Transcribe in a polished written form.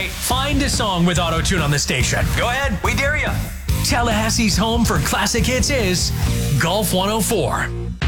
Okay, find a song with auto-tune on the station. Go ahead, we dare you. Tallahassee's home for classic hits is Golf 104.